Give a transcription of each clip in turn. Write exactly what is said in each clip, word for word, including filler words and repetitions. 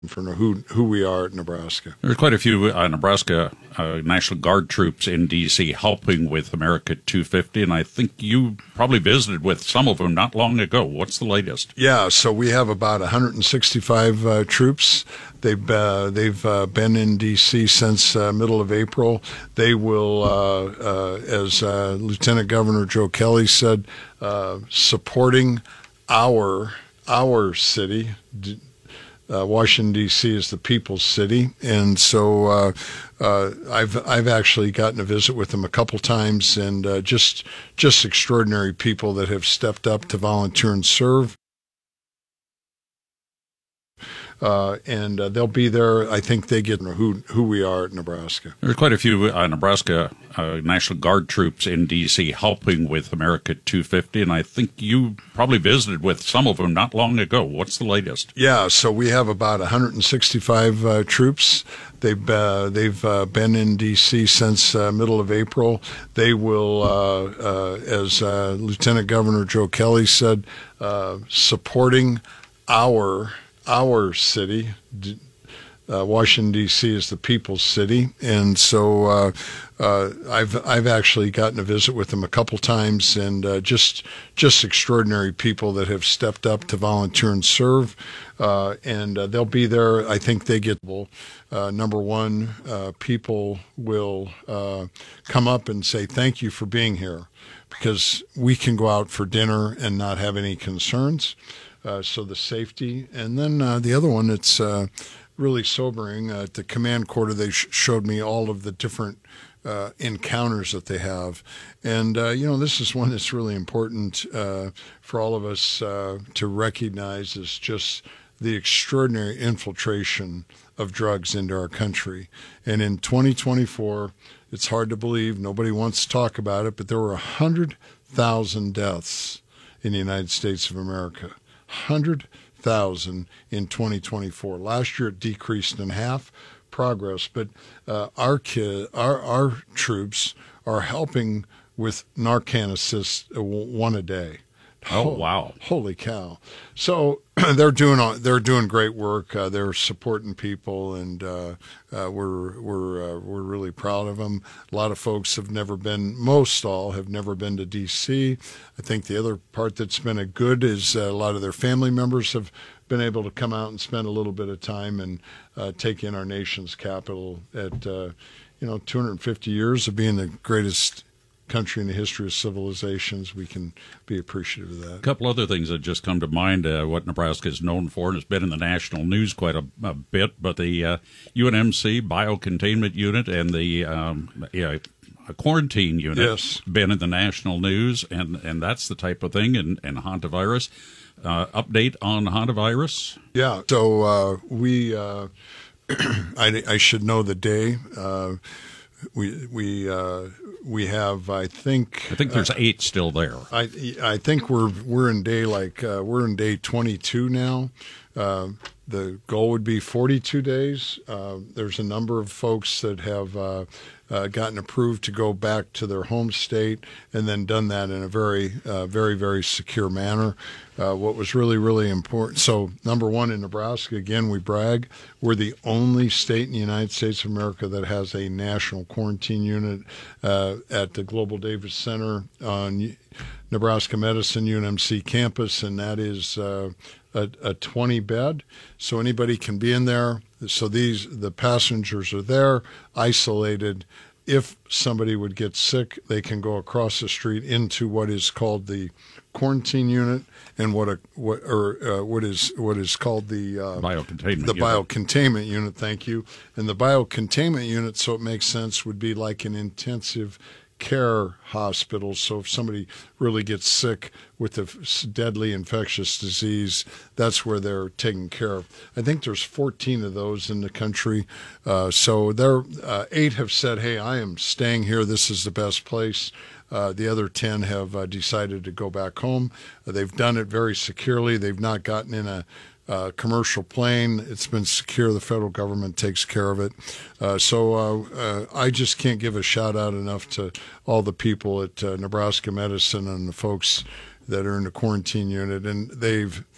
for who who we are at Nebraska. There's quite a few uh, Nebraska uh, National Guard troops in D C helping with America two fifty, and I think you probably visited with some of them not long ago. What's the latest? Yeah, so we have about one hundred sixty-five uh, troops. They've uh, they've uh, been in D C since uh, middle of April. They will, uh, uh, as uh, Lieutenant Governor Joe Kelly said, uh, supporting our our city. Uh, Washington D C is the people's city, and so uh, uh, I've I've actually gotten a visit with them a couple times, and uh, just just extraordinary people that have stepped up to volunteer and serve. Uh, and uh, they'll be there. I think they get who who we are at Nebraska. There's quite a few uh, Nebraska uh, National Guard troops in D C helping with America two fifty, and I think you probably visited with some of them not long ago. What's the latest? Yeah, so we have about one hundred sixty-five uh, troops. They've uh, they've uh, been in D C since uh, middle of April. They will, uh, uh, as uh, Lieutenant Governor Joe Kelly said, uh, supporting our. Our city. Uh, Washington D C is the people's city, and so uh, uh, I've I've actually gotten a visit with them a couple times, and uh, just just extraordinary people that have stepped up to volunteer and serve, uh, and uh, they'll be there. I think they get uh, number one, uh, people will uh, come up and say thank you for being here, because we can go out for dinner and not have any concerns. Uh, so the safety, and then uh, the other one, it's uh, really sobering. Uh, at the command quarter, they sh- showed me all of the different uh, encounters that they have. And, uh, you know, this is one that's really important uh, for all of us uh, to recognize, is just the extraordinary infiltration of drugs into our country. And in twenty twenty-four, it's hard to believe, nobody wants to talk about it, but there were one hundred thousand deaths in the United States of America. one hundred thousand in twenty twenty-four. Last year it decreased in half. Progress, but uh, our kid, our our troops are helping with Narcan assist uh, one a day. Oh wow! Holy cow! So they're doing they're doing great work. Uh, they're supporting people, and uh, uh, we're we're uh, we're really proud of them. A lot of folks have never been. Most all have never been to D C. I think the other part that's been a good is uh, a lot of their family members have been able to come out and spend a little bit of time and uh, take in our nation's capital at uh, you know two hundred fifty years of being the greatest country in the history of civilizations. We can be appreciative of that. A couple other things that just come to mind. Uh, what Nebraska is known for, and has been in the national news quite a, a bit, but the uh, U N M C biocontainment unit and the um, yeah, a quarantine unit, yes, been in the national news, and, and that's the type of thing, and, and hantavirus. Uh, update on hantavirus? Yeah, so uh, we, uh, I, I should know the day. Uh, we we uh, we have, I think, I think there's uh, eight still there. I I think we're we're in day like uh, we're in day twenty-two now. Uh, the goal would be forty-two days. Uh, there's a number of folks that have uh, uh, gotten approved to go back to their home state, and then done that in a very, uh, very, very secure manner. Uh, what was really, really important. So, number one, in Nebraska, again, we brag. We're the only state in the United States of America that has a national quarantine unit uh, at the Global Davis Center on Nebraska Medicine U N M C campus, and that is uh, a, a twenty bed, so anybody can be in there. So these the passengers are there, isolated. If somebody would get sick, they can go across the street into what is called the quarantine unit, and what a what or uh, what is what is called the uh, biocontainment the unit. biocontainment unit. Thank you. And the biocontainment unit, so it makes sense, would be like an intensive care hospital. So if somebody really gets sick with a deadly infectious disease, that's where they're taken care of. I think there's fourteen of those in the country. Uh, so there, uh, eight have said, hey, I am staying here. This is the best place. Uh, the other ten have uh, decided to go back home. Uh, they've done it very securely. They've not gotten in a Uh, commercial plane. It's been secure. The federal government takes care of it. Uh, so uh, uh, I just can't give a shout out enough to all the people at uh, Nebraska Medicine and the folks that are in the quarantine unit. And they've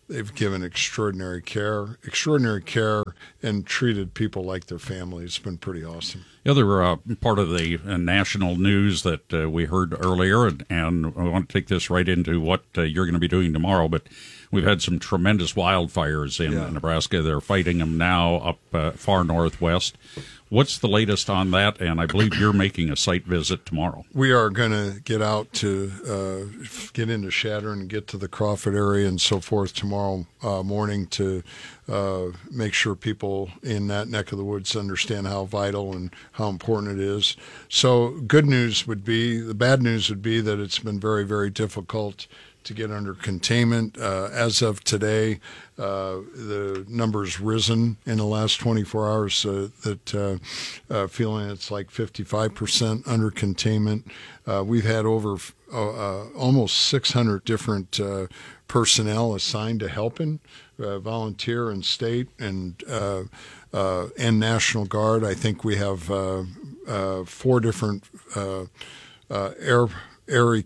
they've given extraordinary care, extraordinary care, and treated people like their family. It's been pretty awesome. The other uh, part of the uh, national news that uh, we heard earlier, and, and I want to take this right into what uh, you're going to be doing tomorrow, but we've had some tremendous wildfires in Yeah. Nebraska. They're fighting them now up uh, far northwest. What's the latest on that? And I believe you're making a site visit tomorrow. We are going to get out to uh, get into Shattern and get to the Crawford area and so forth tomorrow uh, morning to uh, make sure people in that neck of the woods understand how vital and how important it is. So good news would be, the bad news would be that it's been very, very difficult to get under containment. Uh, as of today, uh, the number's risen in the last twenty-four hours, uh, that uh, uh, feeling it's like fifty-five percent under containment. Uh, we've had over uh, uh, almost six hundred different uh, personnel assigned to helping, uh, volunteer and state and uh, uh, and National Guard. I think we have uh, uh, four different uh, uh, air air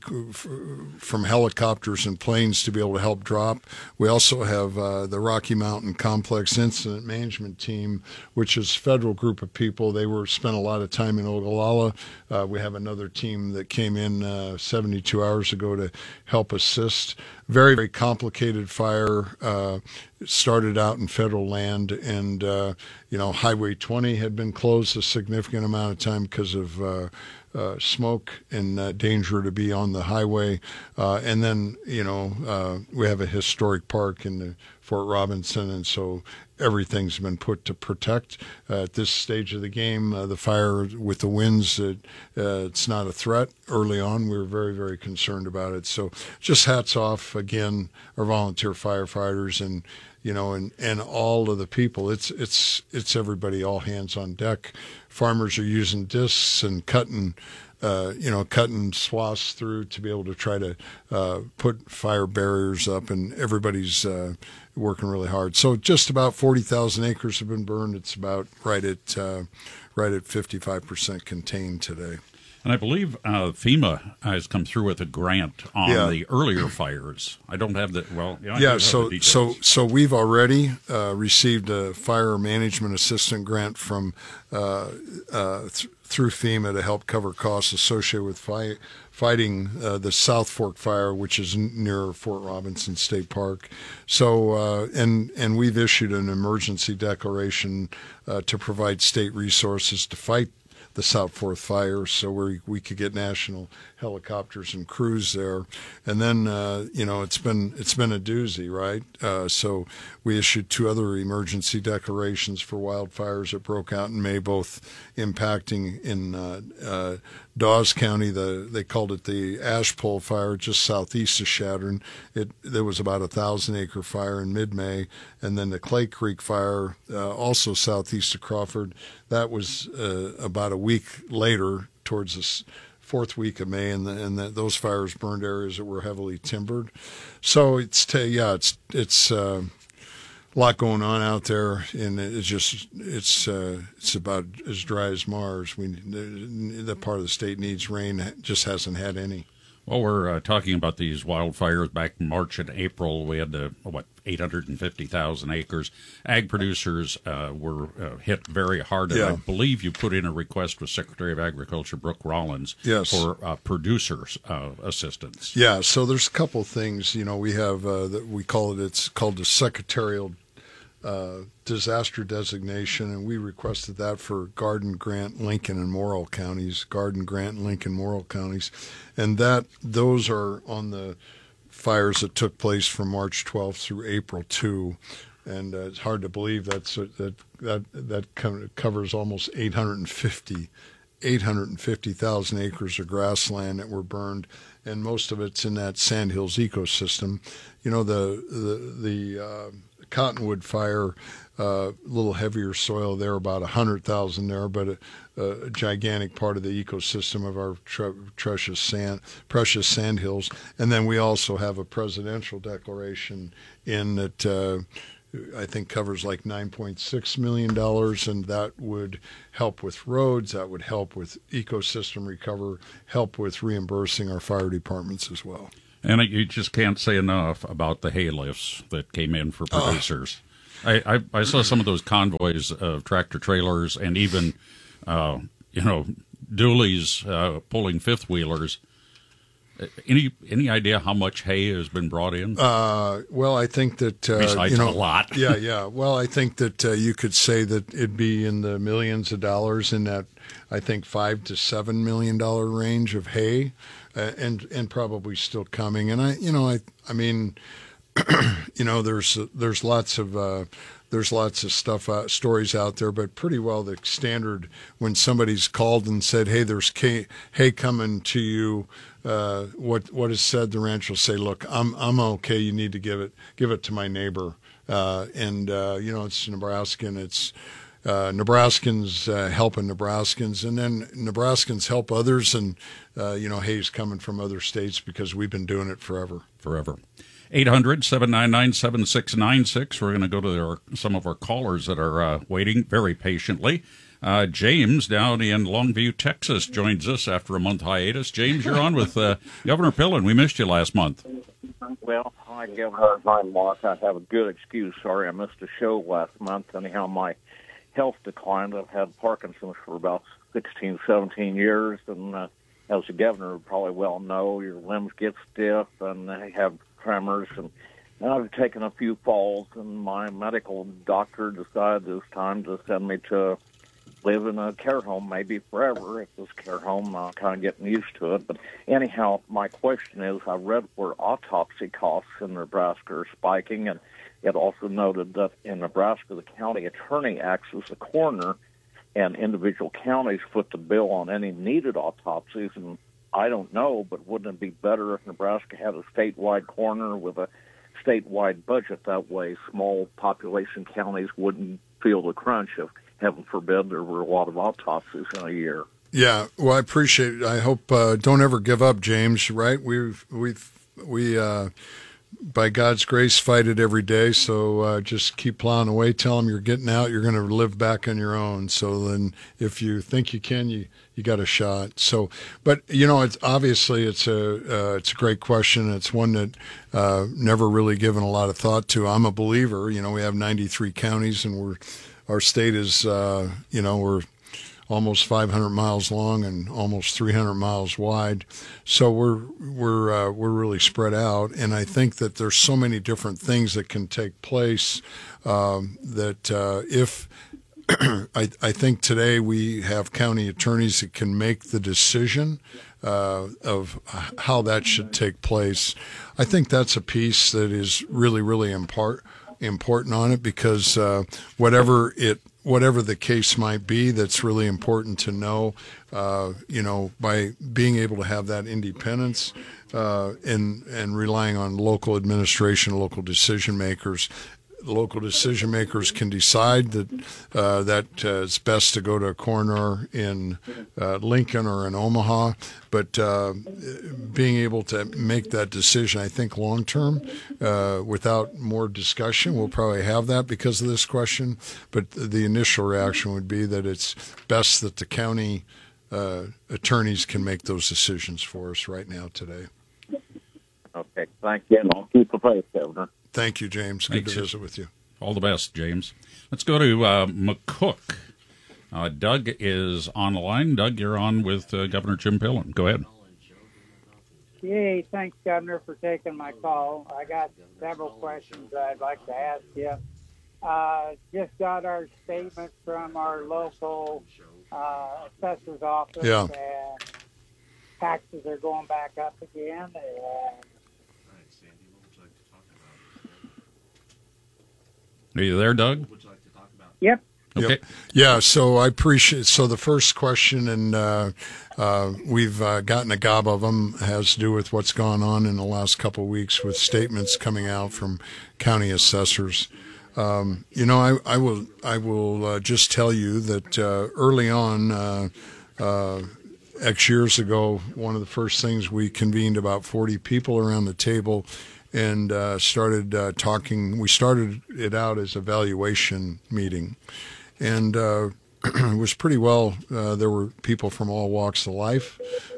from helicopters and planes to be able to help drop. We also have uh, the Rocky Mountain Complex Incident Management Team, which is a federal group of people. They were spent a lot of time in Ogallala. Uh, we have another team that came in uh, seventy-two hours ago to help assist. Very, very complicated fire. Uh, it started out in federal land, and uh, you know, Highway twenty had been closed a significant amount of time because of uh, Uh, smoke and uh, danger to be on the highway. Uh, and then, you know, uh, we have a historic park in the Fort Robinson, and so everything's been put to protect. Uh, at this stage of the game, uh, the fire with the winds, uh, uh, it's not a threat. Early on, we were very, very concerned about it. So just hats off, again, our volunteer firefighters and, you know, and, and all of the people. It's, it's, it's everybody, all hands on deck. Farmers are using discs and cutting, uh, you know, cutting swaths through to be able to try to uh, put fire barriers up, and everybody's uh, working really hard. So just about forty thousand acres have been burned. It's about right at uh, right at fifty-five percent contained today. And I believe uh, FEMA has come through with a grant on Yeah. the earlier fires. I don't have the, well, yeah, I do Yeah, have so the so details. so we've already uh, received a fire management assistant grant from uh, uh, th- through FEMA to help cover costs associated with fi- fighting uh, the South Fork fire, which is n- near Fort Robinson State Park. So uh, and and we've issued an emergency declaration uh, to provide state resources to fight the South Fork fire, so we we could get national helicopters and crews there. And then uh, you know, it's been it's been a doozy, right? Uh, so we issued two other emergency declarations for wildfires that broke out in May, both impacting in uh, uh, Dawes County. The they called it the Ash Pole Fire, just southeast of Shattern. It there was about a thousand acre fire in mid-May, and then the Clay Creek Fire, uh, also southeast of Crawford. That was uh, about a week later, towards the fourth week of May, and the, and the, those fires burned areas that were heavily timbered. So it's t- yeah, it's it's uh, a lot going on out there, and it's just it's uh, it's about as dry as Mars. We the, the part of the state needs rain, just hasn't had any. Well, we're uh, talking about these wildfires back in March and April. We had, uh, what, eight hundred fifty thousand acres. Ag producers uh, were uh, hit very hard. And Yeah. I believe you put in a request with Secretary of Agriculture Brooke Rollins Yes. for uh, producers' uh, assistance. Yeah, so there's a couple things. You know, we have uh, that we call it. It's called the secretarial uh, disaster designation, and we requested that for Garden, Grant, Lincoln, and Morrill counties. Garden, Grant, Lincoln, Morrill counties, and that those are on the fires that took place from March twelfth through April second. And uh, it's hard to believe that's that that that co- covers almost eight hundred fifty thousand acres of grassland that were burned, and most of it's in that Sandhills ecosystem. You know, the the the uh, Cottonwood fire, a uh, little heavier soil there, about one hundred thousand there, but a, a gigantic part of the ecosystem of our tre- precious sand, precious sandhills. And then we also have a presidential declaration in that uh, I think covers like nine point six million dollars, and that would help with roads, that would help with ecosystem recover, help with reimbursing our fire departments as well. And you just can't say enough about the hay lifts that came in for producers. Oh. I, I, I saw some of those convoys of tractor trailers and even, uh, you know, dualies uh, pulling fifth wheelers. Any any idea how much hay has been brought in? Uh, well, I think that uh, besides you know, a lot. yeah, yeah. Well, I think that uh, you could say that it'd be in the millions of dollars in that, I think five to seven million dollar range of hay, uh, and and probably still coming. And I, you know, I I mean, you know, there's there's lots of. Uh, There's lots of stuff, uh, stories out there, but pretty well the standard when somebody's called and said, "Hey, there's hay, hay coming to you." Uh, what what is said, the ranch will say, "Look, I'm I'm okay. You need to give it give it to my neighbor." Uh, and uh, you know, it's Nebraskan. It's uh, Nebraskans uh, helping Nebraskans, and then Nebraskans help others. And uh, you know, hay's coming from other states because we've been doing it forever. Forever. eight hundred, seven nine nine, seven six nine six. We're going to go to our, some of our callers that are uh, waiting very patiently. Uh, James down in Longview, Texas, joins us after a month hiatus. James, you're on with uh, Governor Pillen. We missed you last month. Well, hi, Governor. Hi, Mark. I have a good excuse. Sorry I missed a show last month. Anyhow, my health declined. I've had Parkinson's for about sixteen, seventeen years, and uh, as the governor would probably well know, your limbs get stiff and they have tremors, and I've taken a few falls, and my medical doctor decided it was time to send me to live in a care home, maybe forever. At this care home, I'm kind of getting used to it. But anyhow, my question is, I read where autopsy costs in Nebraska are spiking, and it also noted that in Nebraska, the county attorney acts as the coroner, and individual counties foot the bill on any needed autopsies. And I don't know, but wouldn't it be better if Nebraska had a statewide coroner with a statewide budget? That way, small population counties wouldn't feel the crunch if, heaven forbid, there were a lot of autopsies in a year. Yeah, well, I appreciate it. I hope uh, don't ever give up, James. Right? We've we've we. Uh, by God's grace, fight it every day. So uh, just keep plowing away. Tell them you're getting out. You're going to live back on your own. So then, if you think you can, you, you got a shot. So, but you know, it's obviously it's a uh, it's a great question. It's one that uh, never really given a lot of thought to. I'm a believer. You know, we have ninety-three counties, and we're our state is uh, you know we're almost five hundred miles long and almost three hundred miles wide. So we're we're uh, we're really spread out, and I think that there's so many different things that can take place um, that uh, if I, I think today we have county attorneys that can make the decision uh, of how that should take place. I think that's a piece that is really really impart, important on it, because uh, whatever it whatever the case might be, that's really important to know, uh, you know, by being able to have that independence uh, and, and relying on local administration, local decision makers. Local decision makers can decide that uh, that uh, it's best to go to a coroner in uh, Lincoln or in Omaha, but uh, being able to make that decision, I think long term, uh, without more discussion, we'll probably have that because of this question. But the initial reaction would be that it's best that the county uh, attorneys can make those decisions for us right now today. Okay, thank you, and I'll keep the faith, Governor. Thank you, James. Good Thanks. to visit with you. All the best, James. Let's go to uh, McCook. Uh, Doug is on the line. Doug, you're on with uh, Governor Jim Pillen. Go ahead. Yay, thanks, Governor, for taking my call. I got several questions I'd like to ask you. Uh, just got our statement from our local uh, assessor's office. Yeah. And taxes are going back up again. And Are you there, Doug? yep. Okay. Yep. Yeah, so I appreciate. So the first question, and uh, uh, we've uh, gotten a gob of them, has to do with what's gone on in the last couple of weeks with statements coming out from county assessors. Um, you know, I, I will I will uh, just tell you that uh, early on, uh, uh, X years ago, one of the first things we convened about forty people around the table and uh, started uh, talking. We started it out as a valuation meeting, and uh, it was pretty well. Uh, there were people from all walks of life.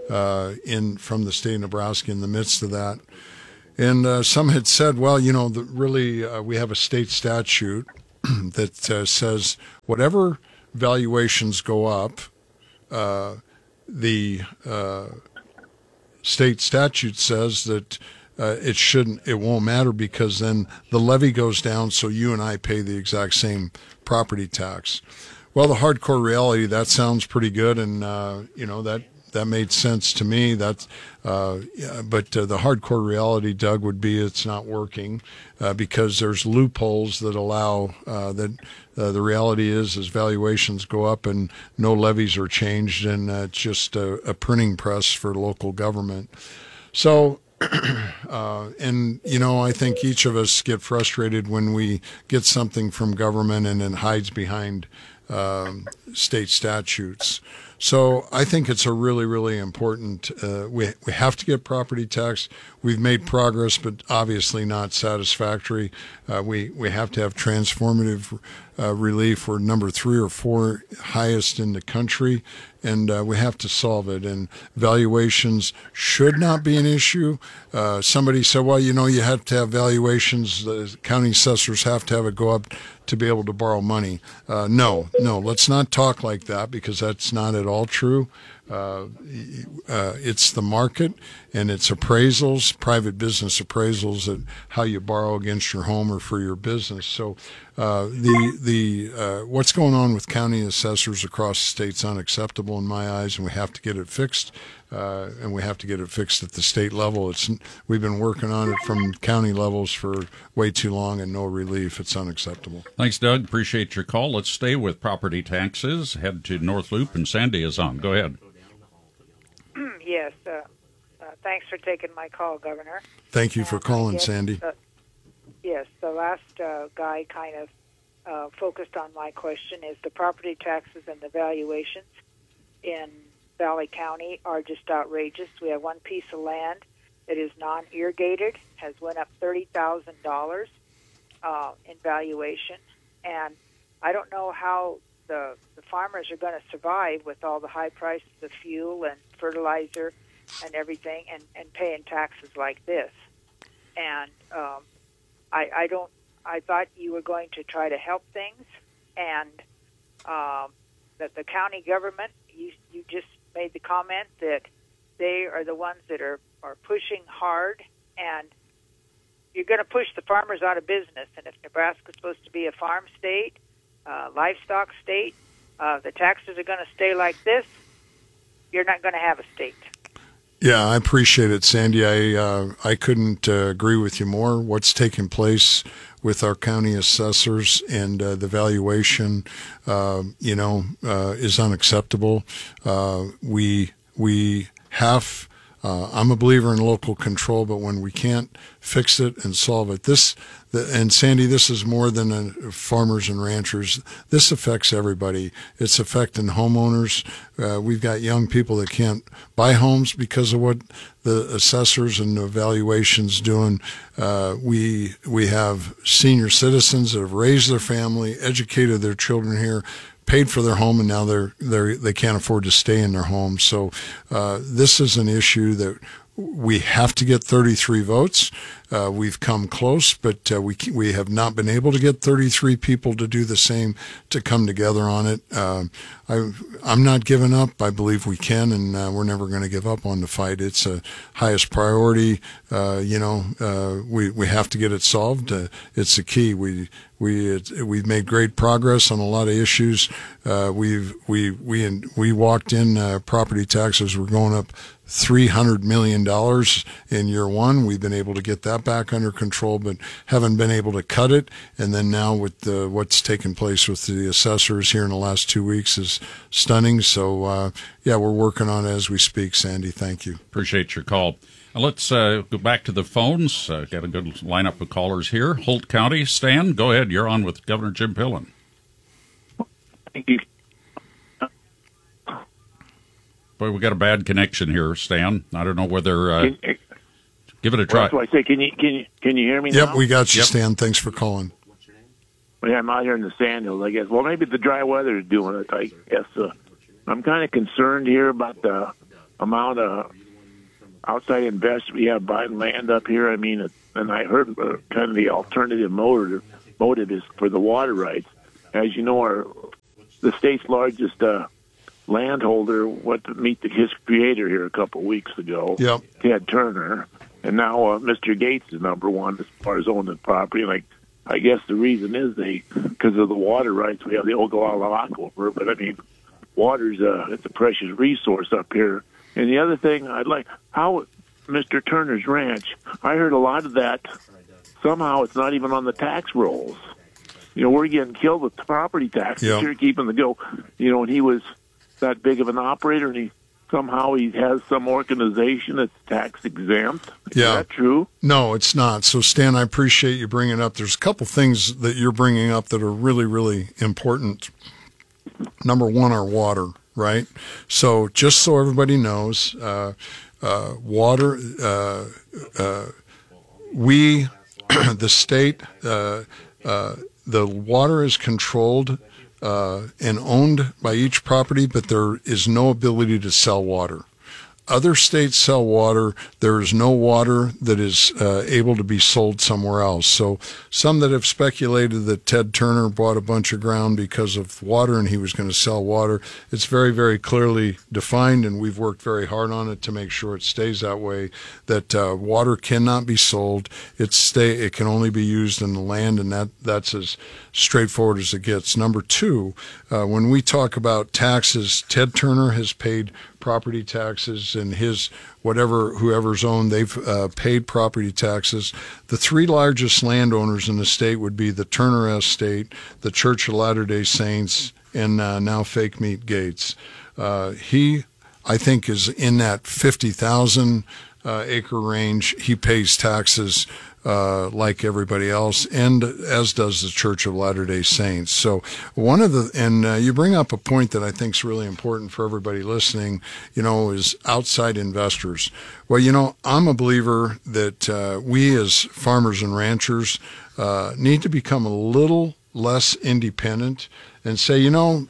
uh, in from the state of Nebraska in the midst of that. And uh, some had said, well, you know, the, really, uh, we have a state statute that uh, says whatever valuations go up, uh, the uh, state statute says that uh, it shouldn't, it won't matter because then the levy goes down, so you and I pay the exact same property tax. Well, the hardcore reality, that sounds pretty good, and uh, you know that. That made sense to me. That, uh, yeah, but uh, the hardcore reality, Doug, would be it's not working uh, because there's loopholes that allow uh, that. Uh, the reality is, as valuations go up and no levies are changed, and uh, it's just a, a printing press for local government. So. Uh, and, you know, I think each of us get frustrated when we get something from government and it hides behind um, state statutes. So I think it's a really, really important, uh, we, we have to get property tax. We've made progress, but obviously not satisfactory. Uh, we, we have to have transformative uh, relief. We're number three or four highest in the country, and uh, we have to solve it. And valuations should not be an issue. Uh, somebody said, well, you know, you have to have valuations. The county assessors have to have it go up to be able to borrow money. Uh, no, no, let's not talk like that because that's not at all true. Uh, uh, it's the market and it's appraisals, private business appraisals, that how you borrow against your home or for your business. So uh, the the uh, what's going on with county assessors across the state is unacceptable in my eyes, and we have to get it fixed. Uh, and we have to get it fixed at the state level. It's we've been working on it from county levels for way too long, and no relief. It's unacceptable. Thanks, Doug. Appreciate your call. Let's stay with property taxes. Head to North Loop, and Sandy is on. Go ahead. Yes. Uh, uh, thanks for taking my call, Governor. Thank you for And calling, guess, Sandy. Uh, yes, the last uh, guy kind of uh, focused on my question is the property taxes and the valuations in Valley County are just outrageous. We have one piece of land that is non-irrigated, has went up thirty thousand dollars uh, in valuation, and I don't know how the, the farmers are going to survive with all the high prices of fuel and fertilizer and everything, and, and paying taxes like this. And um, I, I don't. I thought you were going to try to help things, and um, that the county government. You you just made the comment that they are the ones that are, are pushing hard, and you're going to push the farmers out of business. And if Nebraska's supposed to be a farm state, uh, livestock state, uh, the taxes are going to stay like this, you're not going to have a state. Yeah, I appreciate it, Sandy. I uh, I couldn't uh, agree with you more. What's taking place with our county assessors and uh, the valuation, uh, you know, uh, is unacceptable. Uh, we we have. Uh, I'm a believer in local control, but when we can't fix it and solve it, this, the, and Sandy, this is more than a, farmers and ranchers. This affects everybody. It's affecting homeowners. Uh, we've got young people that can't buy homes because of what the assessors and the valuations doing. Uh, we we have senior citizens that have raised their family, educated their children here, paid for their home, and now they're they they can't afford to stay in their home. So uh, this is an issue that we have to get thirty-three votes. Uh, we've come close, but uh, we we have not been able to get thirty-three people to do the same, to come together on it. Uh, I, I'm not giving up. I believe we can, and uh, we're never going to give up on the fight. It's a highest priority. Uh, you know, uh, we we have to get it solved. Uh, it's the key. We we it, we've made great progress on a lot of issues. Uh, we've we we we walked in. Uh, property taxes were going up three hundred million dollars in year one. We've been able to get that back under control, but haven't been able to cut it. And then now with the, what's taken place with the assessors here in the last two weeks is stunning. So, uh, yeah, we're working on it as we speak, Sandy. Thank you. Appreciate your call. Now let's uh, go back to the phones. Uh, got a good lineup of callers here. Holt County, Stan, go ahead. You're on with Governor Jim Pillen. Thank you. Boy, we got a bad connection here, Stan. I don't know whether uh, Can, give it a try. That's what I say. Can you can you can you hear me Yep, now? we got you, Yep. Stan. Thanks for calling. Well, yeah, I'm out here in the sandhills, I guess. Well, maybe the dry weather is doing it, I guess. Uh, I'm kind of concerned here about the amount of outside investors we have buying land up here. I mean, and I heard uh, kind of the alternative motive motive is for the water rights. As you know, our the state's largest uh, landholder went to meet the, his creator here a couple of weeks ago, Yep. Ted Turner, and now uh, Mister Gates is number one as far as owning the property. Like, I guess the reason is they, because of the water rights, we have the Ogallala Aquifer. But I mean, water's uh, it's a precious resource up here. And the other thing I'd like, how Mister Turner's ranch, I heard a lot of that. Somehow it's not even on the tax rolls. You know, we're getting killed with property taxes. Yep. You're keeping the go. You know, and he was that big of an operator, and he somehow he has some organization that's tax exempt. Is Yeah. that true? No, it's not. So, Stan, I appreciate you bringing it up. There's a couple things that you're bringing up that are really, really important. Number one, our water, right? So, just so everybody knows, uh, uh, water, uh, uh, we, the state, uh, uh, the water is controlled uh, and owned by each property, but there is no ability to sell water. Other states sell water. There is no water that is uh, able to be sold somewhere else. So some that have speculated that Ted Turner bought a bunch of ground because of water and he was going to sell water, it's very, very clearly defined, and we've worked very hard on it to make sure it stays that way, that uh, water cannot be sold. It, stay, it can only be used in the land, and that, that's as straightforward as it gets. Number two, uh, when we talk about taxes, Ted Turner has paid property taxes, and his whatever whoever's owned, they've uh, paid property taxes. The three largest landowners in the state would be the Turner Estate, the Church of Latter-day Saints, and uh, now Fake Meat Gates. Uh, he, I think, is in that fifty thousand uh, acre range. He pays taxes uh, like everybody else, and as does the Church of Latter-day Saints. So one of the, and uh, you bring up a point that I think is really important for everybody listening, you know, is outside investors. Well, you know, I'm a believer that uh, we as farmers and ranchers uh, need to become a little less independent and say, you know,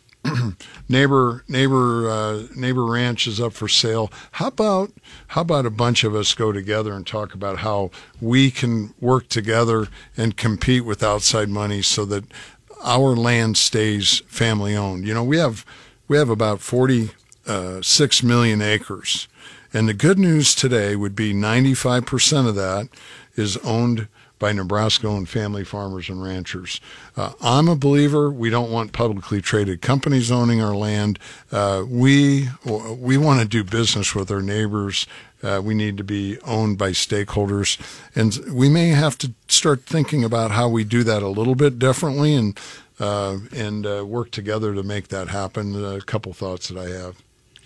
neighbor neighbor uh, neighbor ranch is up for sale. How about how about a bunch of us go together and talk about how we can work together and compete with outside money so that our land stays family owned. You know, we have we have about forty-six million acres, and the good news today would be ninety-five percent of that is owned by Nebraska-owned family farmers and ranchers. Uh, I'm a believer. We don't want publicly traded companies owning our land. Uh, we we want to do business with our neighbors. Uh, we need to be owned by stakeholders, and we may have to start thinking about how we do that a little bit differently, and uh, and uh, work together to make that happen. A couple thoughts that I have.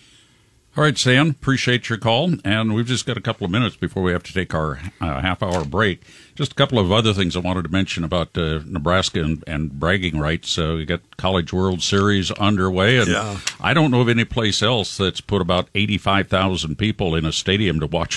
All right, Stan, appreciate your call. And we've just got a couple of minutes before we have to take our uh, half-hour break. Just a couple of other things I wanted to mention about uh, Nebraska and, and bragging rights. Uh, we got College World Series underway, and Yeah. I don't know of any place else that's put about eighty-five thousand people in a stadium to watch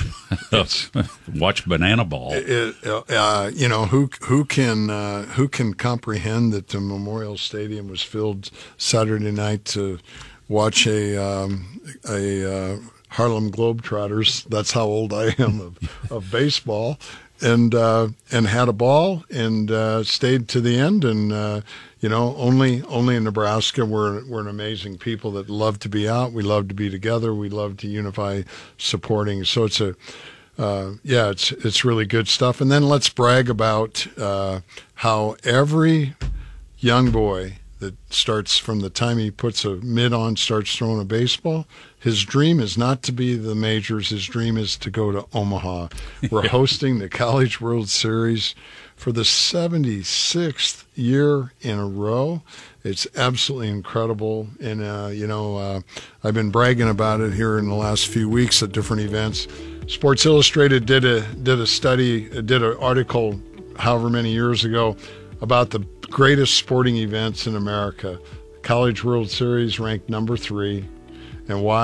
watch banana ball. It, uh, you know, who who can uh, who can comprehend that the Memorial Stadium was filled Saturday night to watch a um, a uh, Harlem Globetrotters. That's how old I am of, of baseball, and uh, and had a ball and uh, stayed to the end. And uh, you know, only only in Nebraska we're we're an amazing people that love to be out. We love to be together. We love to unify, supporting. So it's a uh, yeah, it's it's really good stuff. And then let's brag about uh, how every young boy that starts from the time he puts a mitt on, starts throwing a baseball, his dream is not to be the majors. His dream is to go to Omaha. We're hosting the College World Series for the seventy-sixth year in a row. It's absolutely incredible. And, uh, you know, uh, I've been bragging about it here in the last few weeks at different events. Sports Illustrated did a, did a study, did an article however many years ago about the greatest sporting events in America. College World Series ranked number three. And why?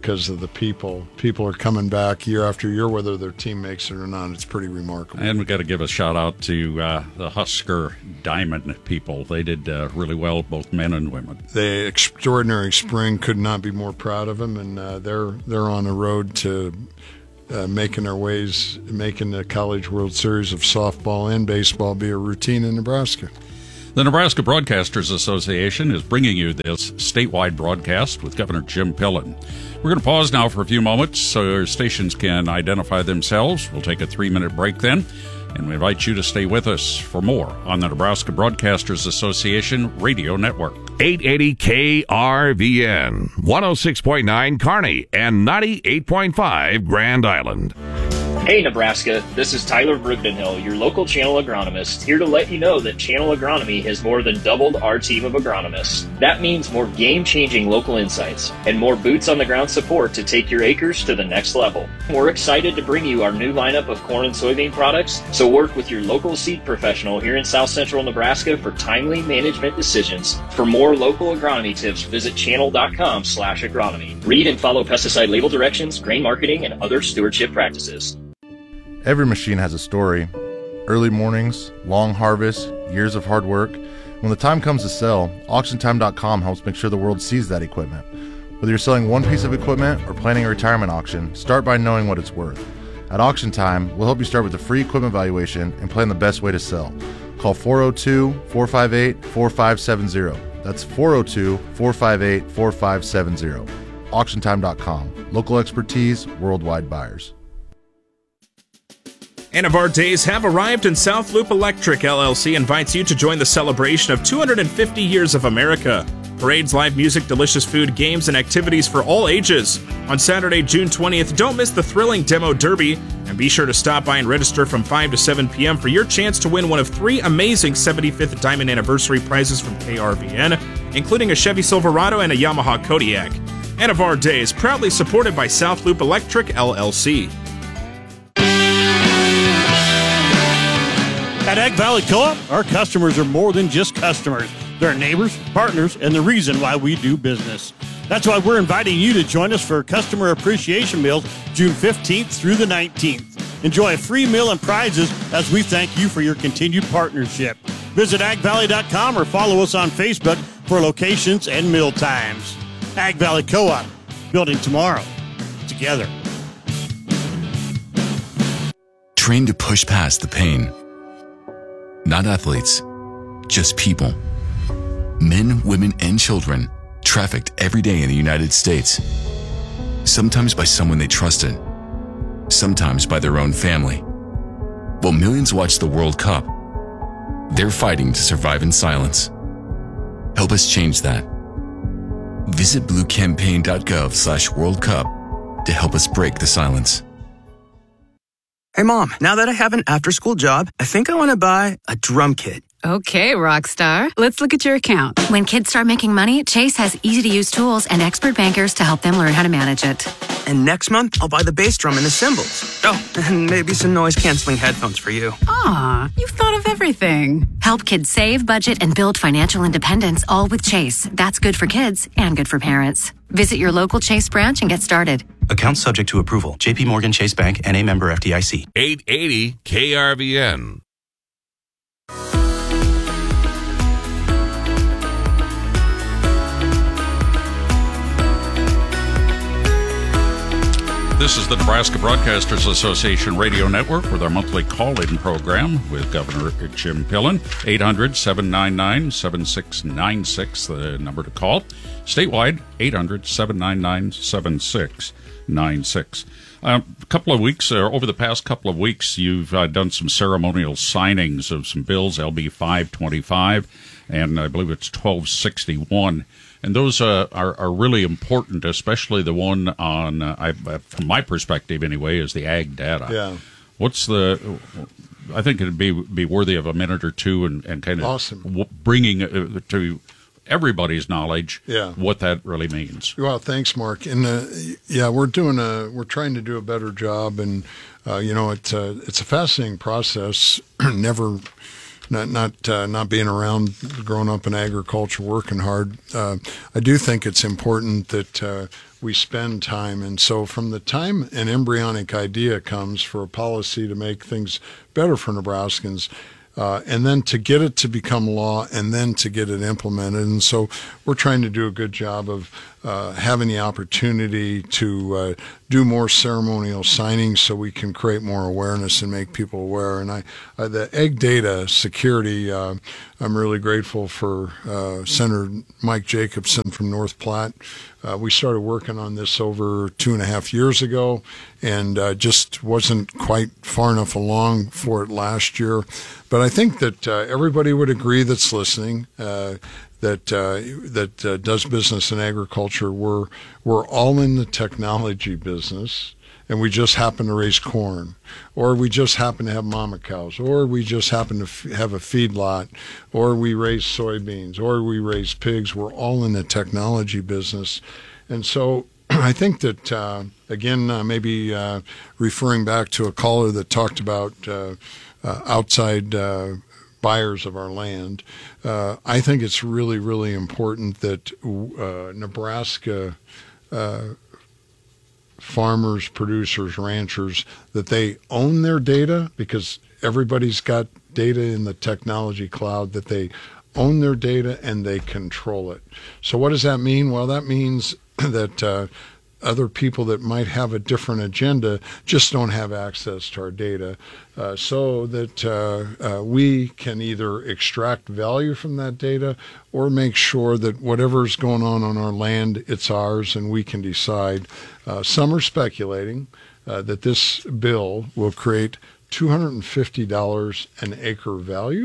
because of the people. People are coming back year after year, whether their team makes it or not. It's pretty remarkable. And we've got to give a shout out to uh, the Husker Diamond people. They did uh, really well, both men and women. The extraordinary spring, could not be more proud of them, and uh, they're they're on a road to uh, making their ways, making the College World Series of softball and baseball be a routine in Nebraska. The Nebraska Broadcasters Association is bringing you this statewide broadcast with Governor Jim Pillen. We're going to pause now for a few moments so our stations can identify themselves. We'll take a three-minute break then, and we invite you to stay with us for more on the Nebraska Broadcasters Association Radio Network. eight eighty K R V N, one oh six point nine Kearney, and ninety-eight point five Grand Island. Hey Nebraska, this is Tyler Brugdenhill, your local channel agronomist, here to let you know that Channel Agronomy has more than doubled our team of agronomists. That means more game-changing local insights and more boots-on-the-ground support to take your acres to the next level. We're excited to bring you our new lineup of corn and soybean products, so work with your local seed professional here in South Central Nebraska for timely management decisions. For more local agronomy tips, visit channel.com slash agronomy. Read and follow pesticide label directions, grain marketing, and other stewardship practices. Every machine has a story. Early mornings, long harvests, years of hard work. When the time comes to sell, auction time dot com helps make sure the world sees that equipment. Whether you're selling one piece of equipment or planning a retirement auction, start by knowing what it's worth. At Auction Time, we'll help you start with a free equipment valuation and plan the best way to sell. Call four oh two, four five eight, four five seven zero. That's four oh two, four five eight, four five seven zero. auction time dot com. Local expertise, worldwide buyers. End of our days have arrived, and South Loop Electric L L C invites you to join the celebration of two hundred fifty years of America. Parades, live music, delicious food, games, and activities for all ages. On Saturday, June twentieth, don't miss the thrilling Demo Derby, and be sure to stop by and register from five to seven p.m. for your chance to win one of three amazing seventy-fifth Diamond Anniversary prizes from K R V N, including a Chevy Silverado and a Yamaha Kodiak. End of our days, proudly supported by South Loop Electric L L C. At Ag Valley Co-op, our customers are more than just customers. They're neighbors, partners, and the reason why we do business. That's why we're inviting you to join us for Customer Appreciation Meals June fifteenth through the nineteenth. Enjoy a free meal and prizes as we thank you for your continued partnership. Visit ag valley dot com or follow us on Facebook for locations and meal times. Ag Valley Co-op, building tomorrow together. Trained to push past the pain. Not athletes, just people. Men, women, and children trafficked every day in the United States. Sometimes by someone they trusted, sometimes by their own family. While millions watch the World Cup, they're fighting to survive in silence. Help us change that. Visit blue campaign dot gov slash World Cup to help us break the silence. Hey, Mom, now that I have an after-school job, I think I want to buy a drum kit. Okay, Rockstar. Let's look at your account. When kids start making money, Chase has easy-to-use tools and expert bankers to help them learn how to manage it. And next month, I'll buy the bass drum and the cymbals. Oh, and maybe some noise-canceling headphones for you. Aw, you've thought of everything. Help kids save, budget, and build financial independence, all with Chase. That's good for kids and good for parents. Visit your local Chase branch and get started. Account subject to approval. J P Morgan Chase Bank and a member F D I C. eight eighty K R V N. This is the Nebraska Broadcasters Association Radio Network with our monthly call-in program with Governor Jim Pillen. eight hundred, seven nine nine, seven six nine six, the number to call. Statewide, eight hundred, seven nine nine, seven six nine six. Uh, a couple of weeks, or over the past couple of weeks, you've uh, done some ceremonial signings of some bills, L B five twenty-five, and I believe it's twelve sixty-one. And those uh, are, are really important, especially the one on, uh, I, uh, from my perspective anyway, is the ag data. Yeah. What's the, I think it'd be be worthy of a minute or two and, and kind of awesome. w- bringing uh, to everybody's knowledge yeah. what that really means. Well, thanks, Mark. And uh, yeah, we're doing a, we're trying to do a better job, and uh, you know, it's uh, it's a fascinating process. Never. not not uh, not being around, growing up in agriculture, working hard, uh, I do think it's important that uh, we spend time. And so from the time an embryonic idea comes for a policy to make things better for Nebraskans, Uh, and then to get it to become law, and then to get it implemented. And so we're trying to do a good job of uh, having the opportunity to uh, do more ceremonial signings so we can create more awareness and make people aware. And I, uh, the egg data security, uh, I'm really grateful for uh, Senator Mike Jacobson from North Platte. Uh, we started working on this over two and a half years ago, and uh, just wasn't quite far enough along for it last year. But I think that uh, everybody would agree that's listening, uh, that uh, that uh, does business in agriculture. We're we're all in the technology business, and we just happen to raise corn, or we just happen to have mama cows, or we just happen to f- have a feedlot, or we raise soybeans, or we raise pigs. We're all in the technology business. And so I think that, uh, again, uh, maybe uh, referring back to a caller that talked about uh, uh, outside uh, buyers of our land, uh, I think it's really, really important that uh, Nebraska uh, farmers, producers, ranchers, that they own their data, because everybody's got data in the technology cloud, that they own their data and they control it. So what does that mean? Well, that means that uh, other people that might have a different agenda just don't have access to our data, uh, so that uh, uh, we can either extract value from that data or make sure that whatever's going on on our land, it's ours and we can decide. Uh, some are speculating uh, that this bill will create two hundred fifty dollars an acre value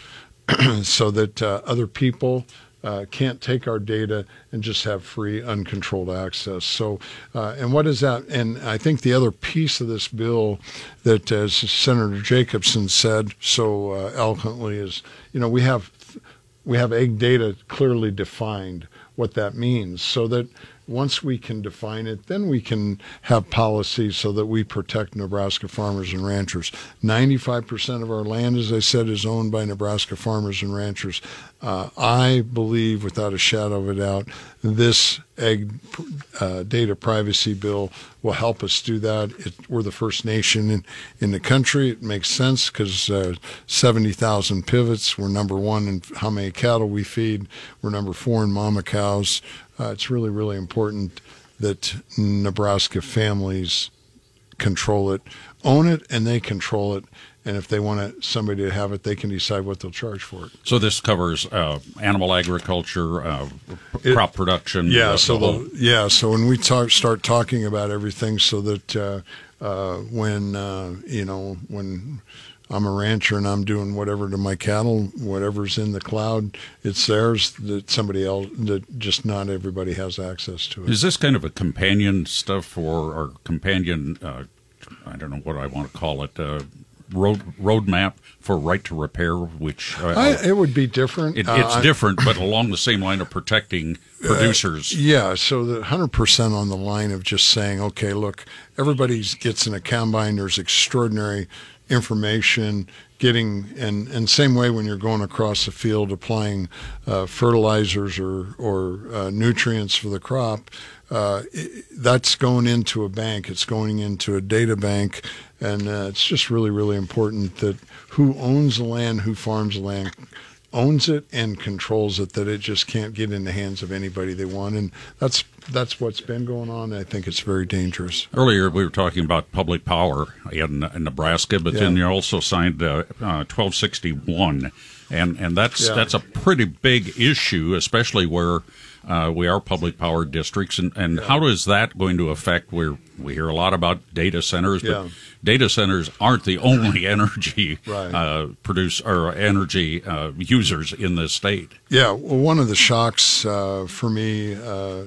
so that uh, other people Uh, can't take our data and just have free, uncontrolled access. So, uh, and what is that? And I think the other piece of this bill that, as Senator Jacobson said so uh, eloquently, is, you know, we have we have egg data clearly defined, what that means, so that once we can define it, then we can have policies so that we protect Nebraska farmers and ranchers. ninety-five percent of our land, as I said, is owned by Nebraska farmers and ranchers. Uh, I believe, without a shadow of a doubt, this egg uh, data privacy bill will help us do that. It, we're the first nation in, in the country. It makes sense because uh, seventy thousand pivots. We're number one in how many cattle we feed. We're number four in mama cows. Uh, it's really, really important that Nebraska families control it, own it, and they control it. And if they want it, somebody to have it, they can decide what they'll charge for it. So this covers uh, animal agriculture, uh, it, crop production. Yeah. Uh, so the the, yeah. So when we talk, start talking about everything, so that uh, uh, when uh, you know when I'm a rancher and I'm doing whatever to my cattle, whatever's in the cloud, it's theirs. That somebody else, that just not everybody has access to it. Is this kind of a companion stuff or, or companion? Uh, I don't know what I want to call it. Uh, road roadmap for right to repair, which uh, I, it would be different. It, it's uh, different, but along the same line of protecting producers. Uh, yeah, so the one hundred percent on the line of just saying, okay, look, everybody gets in a combine. There's extraordinary information getting, and, and same way when you're going across the field applying uh, fertilizers or, or uh, nutrients for the crop, uh, it, that's going into a bank. It's going into a data bank. And uh, it's just really, really important that who owns the land, who farms the land, owns it and controls it, that it just can't get in the hands of anybody they want. And that's that's what's been going on. I think it's very dangerous. Earlier we were talking about public power in, in Nebraska, but yeah. then you also signed uh, uh, twelve sixty-one. And, and that's, yeah. that's a pretty big issue, especially where uh, we are public power districts. And, and yeah. how is that going to affect, where we hear a lot about data centers, but yeah. data centers aren't the only energy right. uh, produce or energy uh, users in the state. Yeah, well, one of the shocks uh, for me, uh,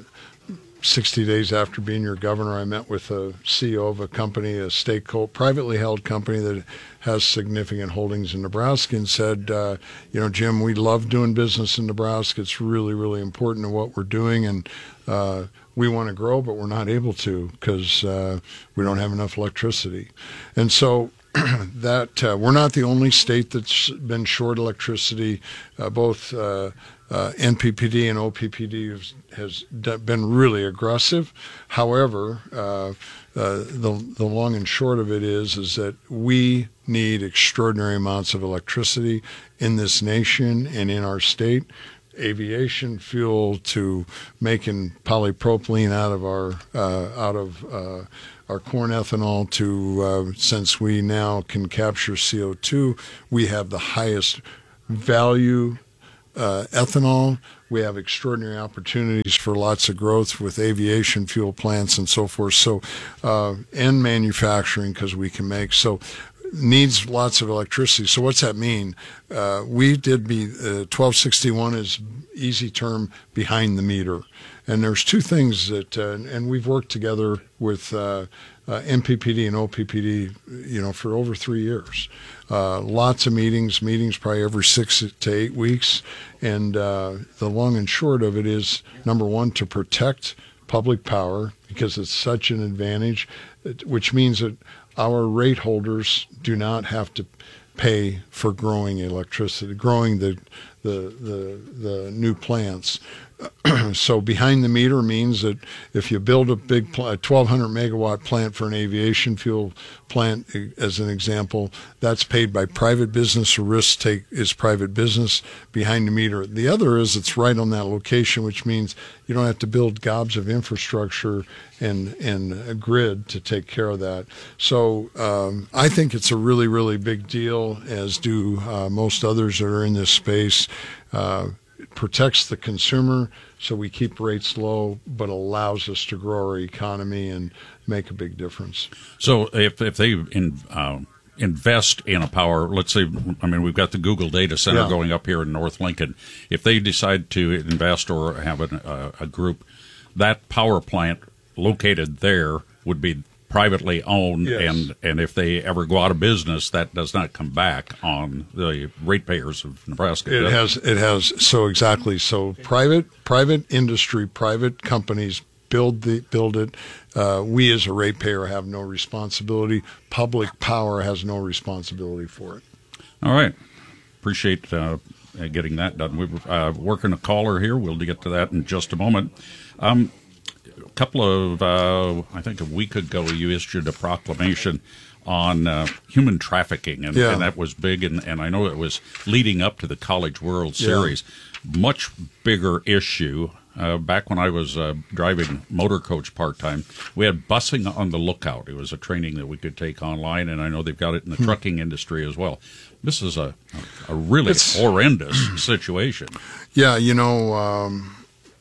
sixty days after being your governor, I met with a C E O of a company, a state privately held company that has significant holdings in Nebraska, and said, uh, you know, Jim, we love doing business in Nebraska. It's really, really important to what we're doing, and uh, we want to grow, but we're not able to because uh, we don't have enough electricity. And so that uh, we're not the only state that's been short electricity. Uh, both uh, uh, N P P D and O P P D has, has d- been really aggressive. However, uh, uh, the the long and short of it is is that we need extraordinary amounts of electricity in this nation and in our state. Aviation fuel to making polypropylene out of our uh, out of uh, our corn ethanol to uh, since we now can capture C O two, we have the highest value uh, ethanol. We have extraordinary opportunities for lots of growth with aviation fuel plants and so forth. So uh, and manufacturing because we can make so. Needs lots of electricity. So what's that mean? Uh, we did be uh, twelve sixty-one is easy term behind the meter, and there's two things that uh, and we've worked together with uh, uh, N P P D and O P P D, you know, for over three years. Uh, lots of meetings, meetings probably every six to eight weeks, and uh, the long and short of it is number one to protect public power because it's such an advantage, which means that our rate holders do not have to pay for growing electricity, growing the the the, the new plants. So behind the meter means that if you build a big pl- a twelve hundred megawatt plant for an aviation fuel plant, as an example, that's paid by private business, or risk take is private business behind the meter. The other is it's right on that location, which means you don't have to build gobs of infrastructure and and a grid to take care of that. So um, I think it's a really, really big deal, as do uh, most others that are in this space. Uh, It protects the consumer, so we keep rates low, but allows us to grow our economy and make a big difference. So if if they in, uh, invest in a power, let's say, I mean, we've got the Google data center Yeah. going up here in North Lincoln. If they decide to invest or have an, uh, a group, that power plant located there would be privately owned, Yes. and, and if they ever go out of business, that does not come back on the ratepayers of Nebraska. It does has, it has, so exactly. So private, private industry, private companies build the build it. Uh, we as a ratepayer have no responsibility. Public power has no responsibility for it. All right. Appreciate uh, getting that done. We're uh, working a caller here. We'll get to that in just a moment. Um, a couple of, uh, I think a week ago, you issued a proclamation on uh, human trafficking, and, Yeah. and that was big, and, and I know it was leading up to the College World Yeah. Series. Much bigger issue. Uh, back when I was uh, driving motor coach part-time, we had busing on the lookout. It was a training that we could take online, and I know they've got it in the Hmm. trucking industry as well. This is a, a really It's- horrendous situation. Yeah, you know, um,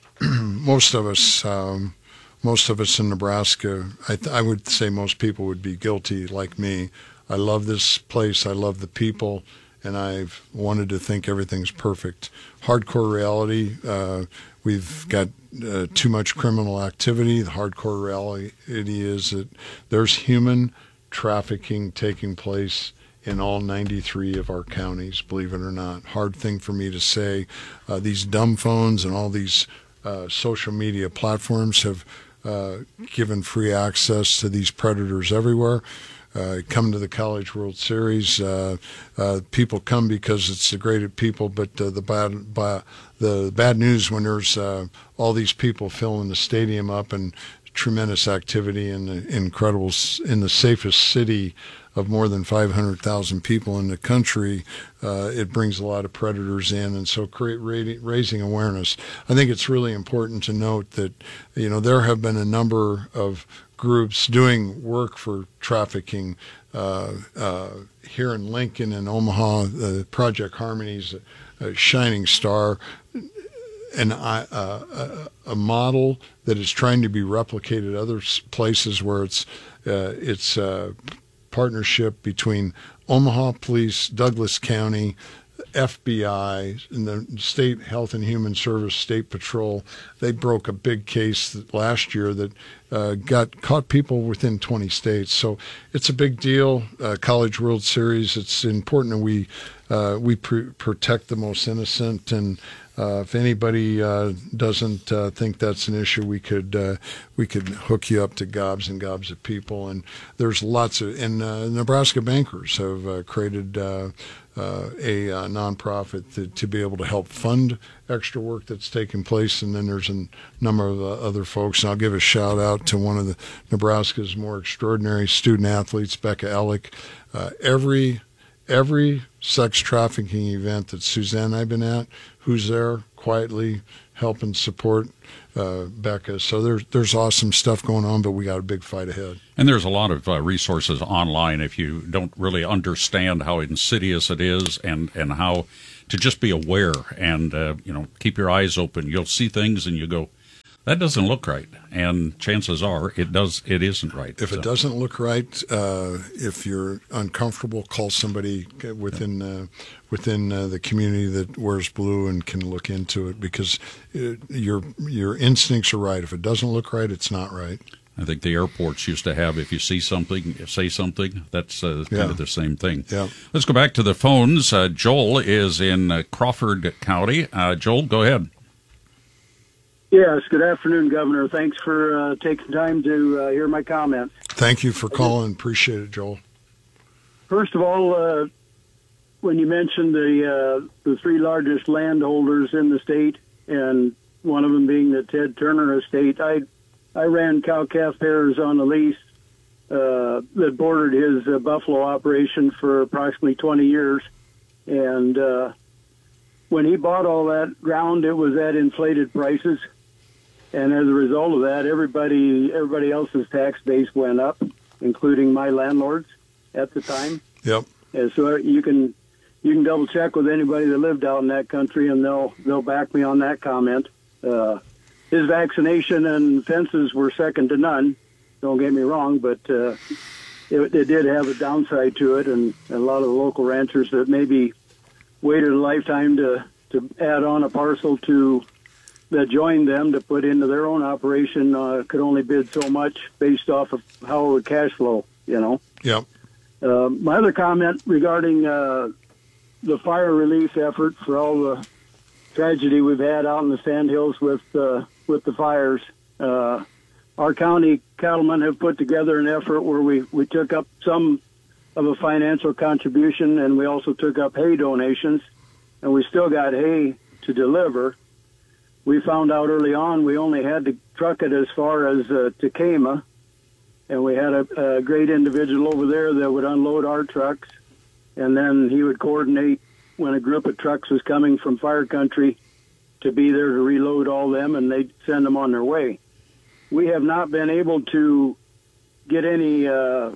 most of us, um, most of us in Nebraska, I, th- I would say most people would be guilty like me. I love this place. I love the people, and I've wanted to think everything's perfect. Hardcore reality, uh, we've got uh, too much criminal activity. The hardcore reality is that there's human trafficking taking place in all ninety-three of our counties, believe it or not. Hard thing for me to say. Uh, these dumb phones and all these uh, social media platforms have uh, given free access to these predators everywhere. Uh, come to the College World Series. Uh, uh, people come because it's the great people, but uh, the bad, by, the bad news when there's uh, all these people filling the stadium up and tremendous activity in the incredible in the safest city of more than five hundred thousand people in the country, uh, it brings a lot of predators in, and so create, raising awareness. I think it's really important to note that, you know, there have been a number of groups doing work for trafficking uh, uh, here in Lincoln and Omaha. Uh, Project Harmony's a, a shining star, and uh, a, a model that is trying to be replicated other places where it's uh, it's uh, partnership between Omaha Police, Douglas County, F B I, and the State Health and Human Service, State Patrol. They broke a big case last year that uh, got caught people within twenty states. So it's a big deal. Uh, College World Series. It's important that we uh, we pr- protect the most innocent, and uh, if anybody uh, doesn't uh, think that's an issue, we could uh, we could hook you up to gobs and gobs of people. And there's lots of and uh, Nebraska Bankers have uh, created uh, uh, a uh, nonprofit to, to be able to help fund extra work that's taking place. And then there's a number of uh, other folks. And I'll give a shout out to one of the Nebraska's more extraordinary student athletes, Becca Ellick. Uh, every every sex trafficking event that Suzanne and I've been at, who's there quietly helping support uh, Becca. So there's there's awesome stuff going on, but we got a big fight ahead. And there's a lot of uh, resources online if you don't really understand how insidious it is, and, and how to just be aware and uh, you know, keep your eyes open. You'll see things and you go, that doesn't look right, and chances are it does. It isn't right. If so. it doesn't look right, uh, if you're uncomfortable, call somebody within uh, within uh, the community that wears blue and can look into it, because it, your your instincts are right. If it doesn't look right, it's not right. I think the airports used to have, if you see something, say something. That's uh, kind Yeah. of the same thing. Yeah. Let's go back to the phones. Uh, Joel is in uh, Crawford County. Uh, Joel, go ahead. Yes, good afternoon, Governor. Thanks for uh, taking time to uh, hear my comments. Thank you for calling. Appreciate it, Joel. First of all, uh, when you mentioned the uh, the three largest landholders in the state, and one of them being the Ted Turner estate, I I ran cow-calf pairs on a lease uh, that bordered his uh, buffalo operation for approximately twenty years, and uh, when he bought all that ground, it was at inflated prices. And as a result of that, everybody everybody else's tax base went up, including my landlords at the time. Yep. And so you can you can double check with anybody that lived out in that country, and they'll they'll back me on that comment. Uh, his vaccination and fences were second to none. Don't get me wrong, but uh, it, it did have a downside to it, and, and a lot of the local ranchers that maybe waited a lifetime to to add on a parcel to that joined them to put into their own operation uh, could only bid so much based off of how it would cash flow, you know. Yep. Uh, my other comment regarding uh, the fire relief effort for all the tragedy we've had out in the Sandhills with uh, with the fires. Uh, our county cattlemen have put together an effort where we, we took up some of a financial contribution, and we also took up hay donations, and we still got hay to deliver. We found out early on we only had to truck it as far as uh, Takema, and we had a, a great individual over there that would unload our trucks, and then he would coordinate when a group of trucks was coming from fire country to be there to reload all them, and they'd send them on their way. We have not been able to get any uh,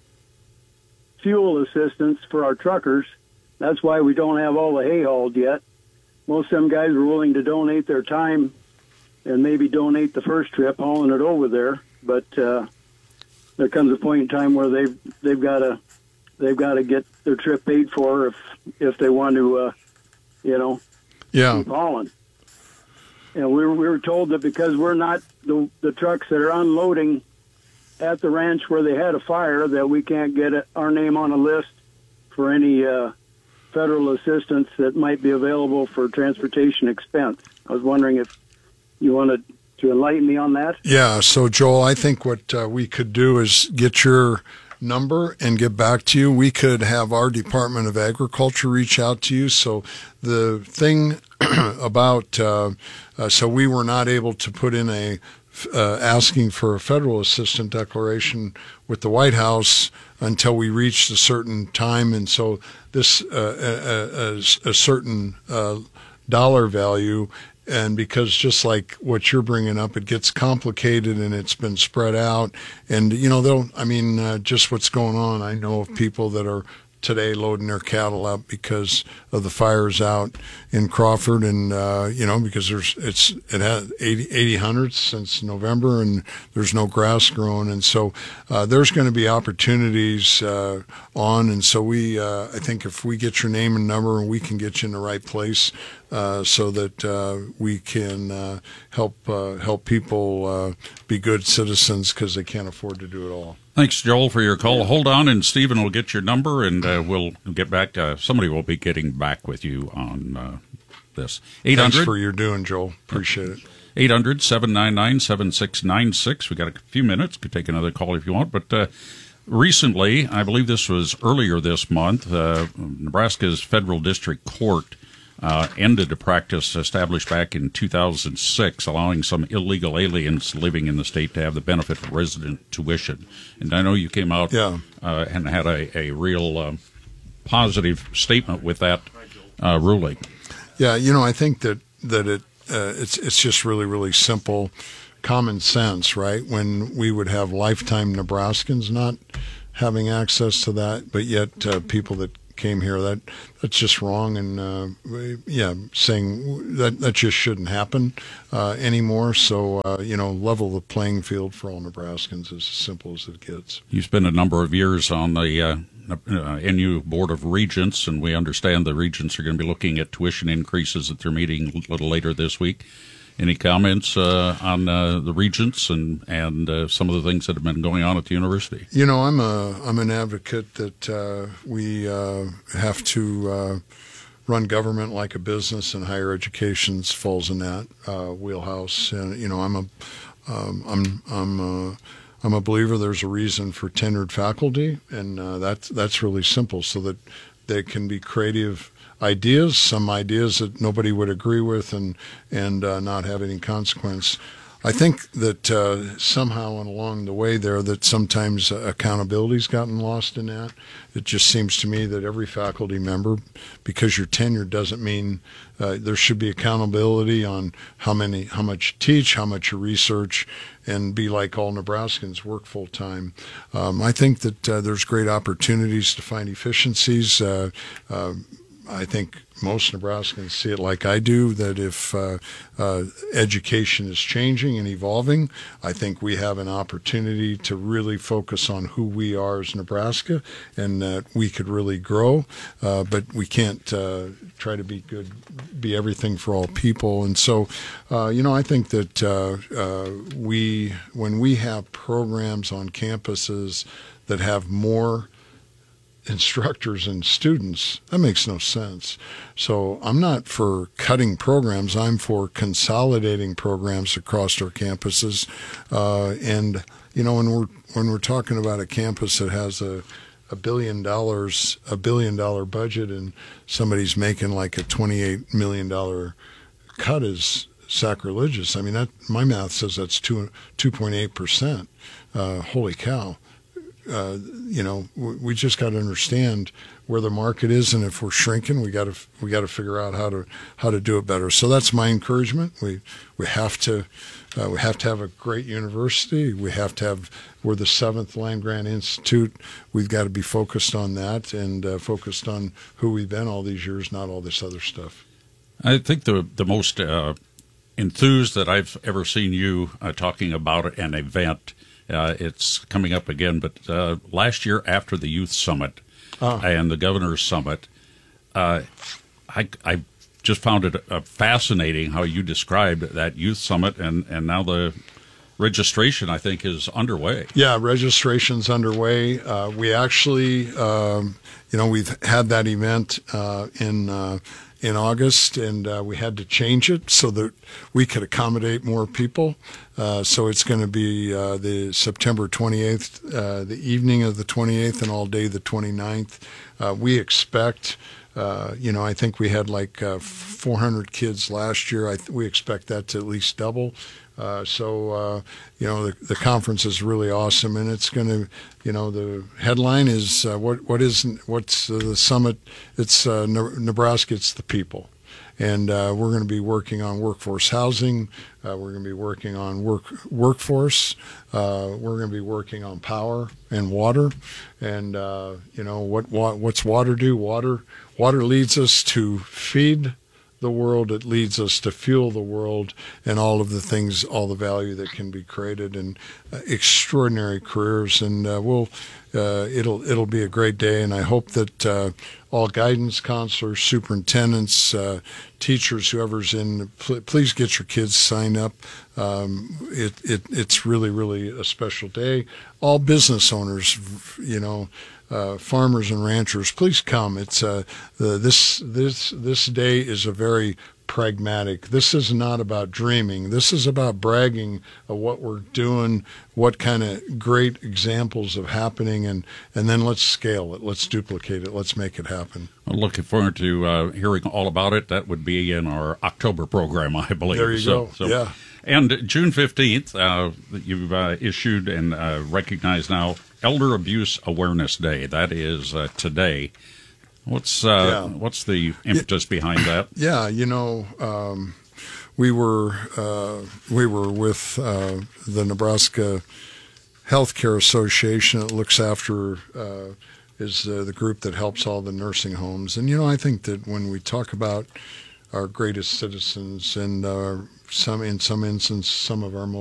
fuel assistance for our truckers. That's why we don't have all the hay hauled yet. Most of them guys were willing to donate their time and maybe donate the first trip hauling it over there, but uh, there comes a point in time where they've they've got to they've got to get their trip paid for if if they want to, uh, you know, yeah. keep hauling. And we were, we were told that because we're not the the trucks that are unloading at the ranch where they had a fire, that we can't get it, our name on a list for any uh, federal assistance that might be available for transportation expense. I was wondering if you wanted to enlighten me on that. Yeah, so Joel, I think what uh, we could do is get your number and get back to you. We could have our Department of Agriculture reach out to you. So the thing about, uh, uh, so we were not able to put in a uh, asking for a federal assistance declaration with the White House until we reached a certain time, and so this uh, a, a, a certain uh, dollar value. And because just like what you're bringing up, it gets complicated and it's been spread out. And, you know, they'll, I mean, uh, just what's going on. I know of people that are today loading their cattle up because of the fires out in Crawford, and uh, you know, because there's it's it had eighty, eighty hundreds since November, and there's no grass growing, and so uh, there's going to be opportunities uh, on, and so we uh, I think if we get your name and number, and we can get you in the right place. Uh, so that uh, we can uh, help uh, help people uh, be good citizens because they can't afford to do it all. Thanks, Joel, for your call. Hold on, and Stephen will get your number, and uh, we'll get back to somebody will be getting back with you on uh, this. eight hundred Thanks for your doing, Joel. Appreciate it. eight hundred, seven nine nine, seven six nine six. We got a few minutes. Could take another call if you want. But uh, recently, I believe this was earlier this month, uh, Nebraska's federal district court uh, ended a practice established back in two thousand six, allowing some illegal aliens living in the state to have the benefit of resident tuition. And I know you came out yeah. uh, and had a, a real uh, positive statement with that uh, ruling. Yeah, you know, I think that, that it uh, it's it's just really, really simple, common sense, right? When we would have lifetime Nebraskans not having access to that, but yet uh, people that came here, that that's just wrong. And, uh, yeah, saying that that just shouldn't happen uh, anymore. So, uh, you know, level the playing field for all Nebraskans is as simple as it gets. You spent a number of years on the uh, uh, N U Board of Regents, and we understand the regents are going to be looking at tuition increases at their meeting a little later this week. Any comments uh, on uh, the regents and and uh, some of the things that have been going on at the university? You know, I'm a I'm an advocate that uh, we uh, have to uh, run government like a business, and higher education falls in that uh, wheelhouse. And you know, I'm a um, I'm I'm a, I'm a believer there's a reason for tenured faculty, and uh, that's that's really simple, so that they can be creative ideas, some ideas that nobody would agree with, and and uh, not have any consequence. I think that uh, somehow and along the way there that sometimes uh, accountability's gotten lost in that. It just seems to me that every faculty member, because you're tenured, doesn't mean uh, there should be accountability on how many, how much you teach, how much you research, and be like all Nebraskans, work full time. Um, I think that uh, there's great opportunities to find efficiencies. Uh, uh, I think most Nebraskans see it like I do, that if uh, uh, education is changing and evolving, I think we have an opportunity to really focus on who we are as Nebraska, and that we could really grow, uh, but we can't uh, try to be good, be everything for all people. And so, uh, you know, I think that uh, uh, we, when we have programs on campuses that have more instructors and students, that makes no sense. So I'm not for cutting programs. I'm for consolidating programs across our campuses. Uh, and you know, when we're when we're talking about a campus that has a a billion dollars, a billion dollar budget, and somebody's making like a twenty-eight million dollar cut, is sacrilegious. I mean, that my math says that's two two point eight percent. Uh, holy cow. Uh, you know, we, we just got to understand where the market is, and if we're shrinking, we got to we got to figure out how to how to do it better. So that's my encouragement. We we have to uh, we have to have a great university. We have to have we're the seventh land grant institute. We've got to be focused on that, and uh, focused on who we've been all these years, not all this other stuff. I think the the most uh, enthused that I've ever seen you uh, talking about an event. Uh, it's coming up again, but uh, last year after the Youth Summit oh. and the Governor's Summit, uh, I, I just found it uh, fascinating how you described that Youth Summit, and, and now the registration, I think, is underway. Yeah, registration's underway. Uh, we actually, um, you know, we've had that event uh, in uh, in August, and uh, we had to change it so that we could accommodate more people. Uh, so it's going to be uh, the September twenty-eighth, uh, the evening of the twenty-eighth, and all day the twenty-ninth. Uh, we expect, uh, you know, I think we had like uh, four hundred kids last year. I th- we expect that to at least double. Uh, so, uh, you know, the, the conference is really awesome, and it's going to, you know, the headline is uh, what what is what's uh, the summit? It's uh, Nebraska. It's the people. And uh, we're going to be working on workforce housing. Uh, we're going to be working on work workforce. Uh, we're going to be working on power and water. And uh, you know what, what? What's water do? Water water leads us to feed the world. It leads us to fuel the world, and all of the things, all the value that can be created, and uh, extraordinary careers. And uh, we'll uh, it'll it'll be a great day. And I hope that uh, all guidance counselors, superintendents, uh, teachers, whoever's in, pl- please get your kids signed up. Um, it, it it's really really a special day. All business owners, you know. Uh, farmers and ranchers, please come. It's uh, the, this this this day is a very pragmatic. This is not about dreaming. This is about bragging of what we're doing, what kind of great examples of happening, and, and then let's scale it. Let's duplicate it. Let's make it happen. I'm looking forward to uh, hearing all about it. That would be in our October program, I believe. There you so, go. So, yeah. And June fifteenth, uh, you've uh, issued and uh, recognized now Elder Abuse Awareness Day. That is uh, today. What's uh, Yeah. what's the impetus behind that? Yeah, you know, um, we were uh, we were with uh, the Nebraska Healthcare Association that looks after uh, is uh, the group that helps all the nursing homes, and you know, I think that when we talk about our greatest citizens and uh, some in some instances some of our most